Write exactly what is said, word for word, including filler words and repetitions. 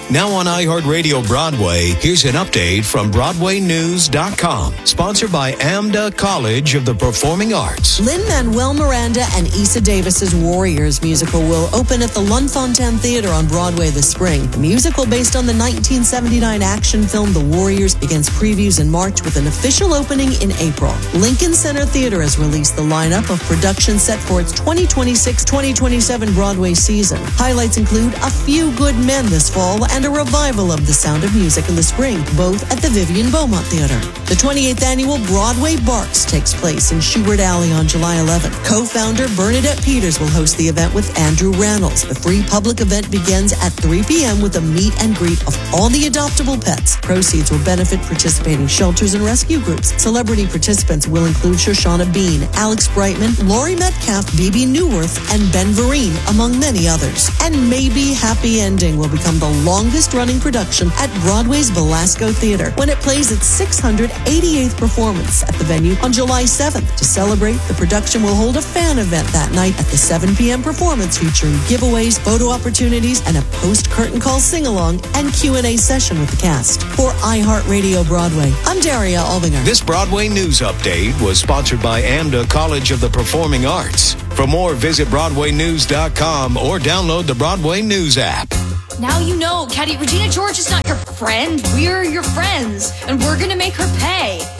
Now on iHeartRadio Broadway, here's an update from Broadway News dot com. Sponsored by AMDA College of the Performing Arts. Lin-Manuel Miranda and Issa Davis's Warriors musical will open at the Lunfontaine Theater on Broadway this spring. The musical, based on the nineteen seventy-nine action film The Warriors, begins previews in March with an official opening in April. Lincoln Center Theater has released the lineup of productions set for its twenty twenty-six twenty twenty-seven Broadway season. Highlights include A Few Good Men this fall and a revival of The Sound of Music in the spring, both at the Vivian Beaumont Theater. The twenty-eighth annual Broadway Barks takes place in Schubert Alley on July eleventh. Co-founder Bernadette Peters will host the event with Andrew Reynolds. The free public event begins at three p.m. with a meet and greet of all the adoptable pets. Proceeds will benefit participating shelters and rescue groups. Celebrity participants will include Shoshana Bean, Alex Brightman, Laurie Metcalf, Bebe Newworth, and Ben Vereen, among many others. And Maybe Happy Ending will become the longest-running production at Broadway's Belasco Theater when it plays its six hundred eighty-eighth performance at the venue on July seventh. To celebrate, the production will hold a fan event that night at the seven p.m. performance featuring giveaways, photo opportunities, and a post-curtain call sing-along and Q and A session with the cast. For iHeartRadio Broadway, I'm Daria Albinger. This Broadway News Update was sponsored by AMDA College of the Performing Arts. For more, visit Broadway News dot com or download the Broadway News app. Now you know, Caddy, Regina George is not your friend. We're your friends, and we're going to make her pay.